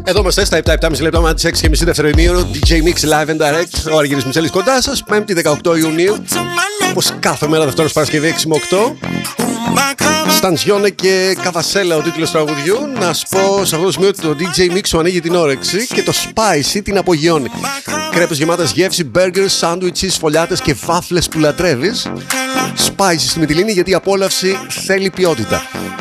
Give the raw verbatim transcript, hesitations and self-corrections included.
Εδώ είμαστε στα επτά επτά και μισό λεπτά με τις έξι και μισή δευτεροημίωρο. ντι τζέι Mix Live and Direct. Ο Αργύρης Μιτσέλης κοντά σας. Πέμπτη δεκαοκτώ Ιουνίου. Όπως κάθε μέρα Δευτέρος Παρασκευή έξι με οκτώ. Σταντζιόνε και Καβασέλα ο τίτλος του τραγουδιού. Να σου πω σε αυτό το σημείο ότι το ντι τζέι Mix σου ανοίγει την όρεξη και το Spicy την απογειώνει. Κρέπες γεμάτες γεύση, burgers, σάντουιτσες, φωλιάτες και βάφλες που λατρεύεις. Spicy στη Μυτιλήνη, γιατί η απόλαυση θέλει ποιότητα.